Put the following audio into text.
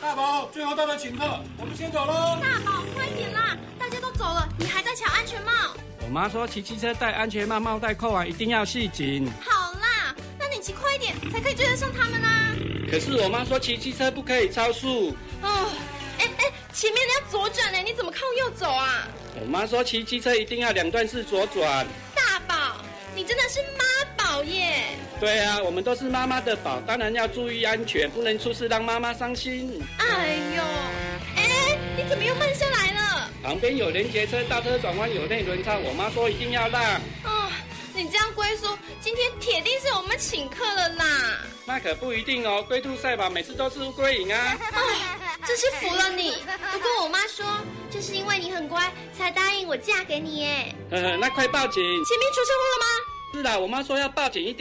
大宝，最后到了请客，我们先走喽。 大宝，快点啦！大家都走了，你还在抢安全帽？ 我妈说骑机车戴安全帽，帽带扣完一定要系紧。 好啦，那你骑快一点，才可以追得上他们啊。 可是我妈说骑机车不可以超速。 哦，前面要左转呢，你怎么靠右走啊？ 我妈说骑机车一定要2段式左转。 大宝，你真的是妈宝耶！ 对啊，我们都是妈妈的宝，当然要注意安全，不能出事让妈妈伤心。 哎呦，你怎么又慢下来了？ 旁边有连结车，大车转弯有内轮差，我妈说一定要让。 哦，你这样龟叔，今天铁定是我们请客了啦。 那可不一定哦，龟兔赛跑每次都是乌龟赢啊。 真是服了你。不过我妈说，就是因为你很乖，才答应我嫁给你耶。 那快报警！ 前面出车祸了吗？ 是啦，我妈说要报警一点。